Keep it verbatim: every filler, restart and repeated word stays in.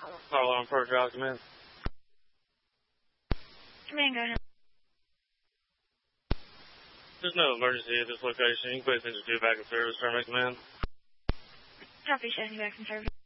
Fire alarm first route, command. Command, go ahead. There's no emergency at this location. You can put attention to back in service, terminate command. Copy, showing you back in service.